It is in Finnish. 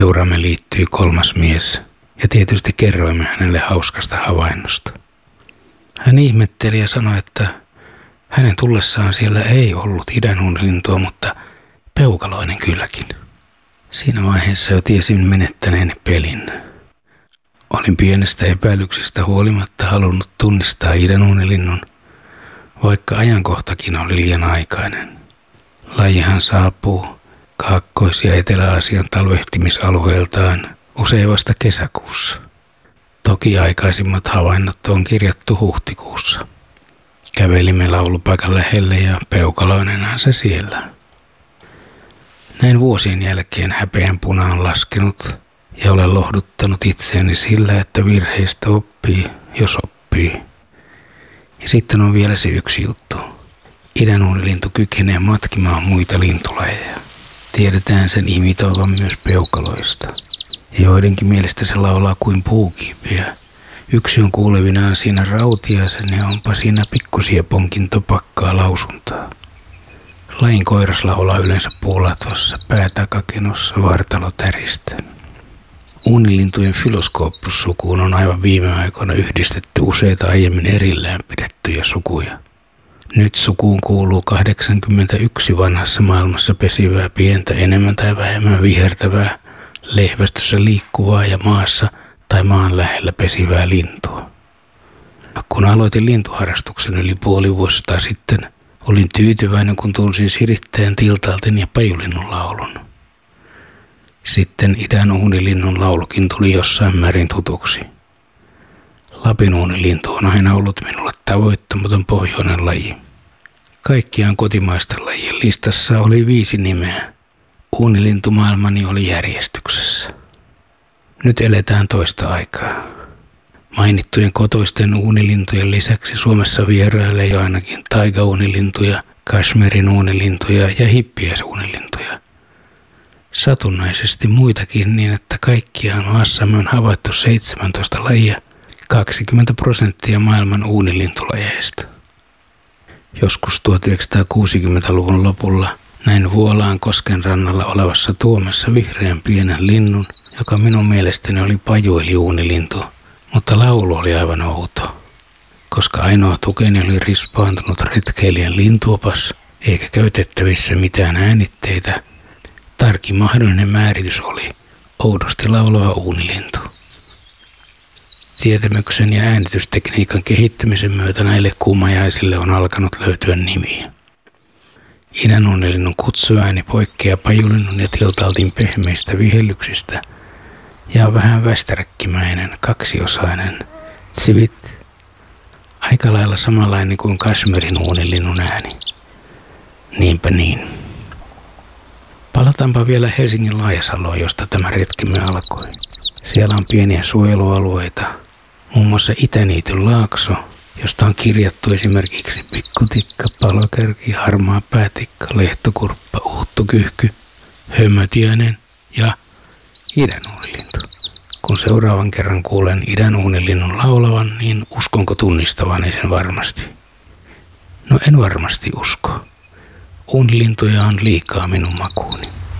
Seuraamme liittyi kolmas mies ja tietysti kerroimme hänelle hauskasta havainnosta. Hän ihmetteli ja sanoi, että hänen tullessaan siellä ei ollut idänuunilintua, mutta peukaloinen kylläkin. Siinä vaiheessa jo tiesin menettäneeni pelin. Olin pienestä epäilyksestä huolimatta halunnut tunnistaa idänuunilinnun, vaikka ajankohtakin oli liian aikainen. Lajihan saapuu Kaakkois- ja Etelä-Aasian talvehtimisalueeltaan usein vasta kesäkuussa. Toki aikaisimmat havainnot on kirjattu huhtikuussa. Kävelimme laulupaikan lähelle ja peukaloinenhan se siellä. Näin vuosien jälkeen häpeän puna on laskenut ja olen lohduttanut itseäni sillä, että virheistä oppii, jos oppii. Ja sitten on vielä se yksi juttu. Idänuunilintu kykenee matkimaan muita lintulajeja. Tiedetään sen imitoivan myös peukaloista. Ja joidenkin mielestä se laulaa kuin puukiipiä. Yksi on kuulevinaan siinä rautiaisen ja onpa siinä pikkusieponkin topakkaa lausuntaa. Lajin koiras laulaa yleensä puulatvossa, päätakakenossa, vartalo täristen. Uunilintujen Philoskopus-sukuun on aivan viime aikoina yhdistetty useita aiemmin erillään pidettyjä sukuja. Nyt sukuun kuuluu 81 vanhassa maailmassa pesivää pientä enemmän tai vähemmän vihertävää, lehvästössä liikkuvaa ja maassa tai maan lähellä pesivää lintua. Kun aloitin lintuharrastuksen yli puoli vuosisataa sitten, olin tyytyväinen, kun tunsin sirittäjän, tiltalten ja pajulinnun laulun. Sitten idänuunilinnun laulukin tuli jossain määrin tutuksi. Lapinuunilintu on aina ollut minulle tavoittamaton pohjoinen laji. Kaikkiaan kotimaisten lajien listassa oli 5 nimeä. Uunilintumaailmani oli järjestyksessä. Nyt eletään toista aikaa. Mainittujen kotoisten uunilintujen lisäksi Suomessa vierailee jo ainakin taigauunilintuja, Kashmirin uunilintuja ja hippiäisuunilintuja. Satunnaisesti muitakin niin, että kaikkiaan maassamme on havaittu 17 lajia, 20% maailman uunilintulajeista. Joskus 1960-luvun lopulla näin Vuolaan kosken rannalla olevassa tuomessa vihreän pienen linnun, joka minun mielestäni oli paju eli uunilintu, mutta laulu oli aivan outo. Koska ainoa tukeni oli rispaantunut retkeilijän lintuopas, eikä käytettävissä mitään äänitteitä, tarkin mahdollinen määritys oli oudosti laulava uunilintu. Tietämyksen ja äänitystekniikan kehittymisen myötä näille kuumajaisille on alkanut löytyä nimiä. Idänuunilinnun kutsuääni poikkeaa pajulinnun ja tiltaltin pehmeistä vihellyksistä ja on vähän västäräkkimäinen, kaksiosainen, tsivit, aika lailla samanlainen kuin Kashmirin uunilinnun ääni. Niinpä niin. Palataanpa vielä Helsingin Laajasaloon, josta tämä retkemme alkoi. Siellä on pieniä suojelualueita, muun muassa Itäniityn laakso, josta on kirjattu esimerkiksi pikkutikka, palokärki, harmaa päätikka, lehtokurppa, uuttokyhky, hömötiainen ja idänuunilintu. Kun seuraavan kerran kuulen idänuunilinnun laulavan, niin uskonko tunnistavani sen varmasti? No en varmasti usko. Uunilintuja on liikaa minun makuuni.